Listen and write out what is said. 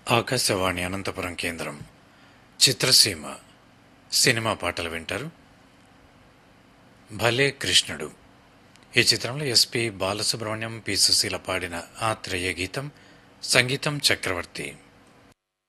ఆకాశవాణి అనంతపురం కేంద్రం చిత్రసీమ సినిమా పాటలు వింటారు. భలే కృష్ణుడు ఈ చిత్రంలో ఎస్పి బాలసుబ్రహ్మణ్యం, పి సుశీల పాడిన ఆత్రేయ గీతం, సంగీతం చక్రవర్తి.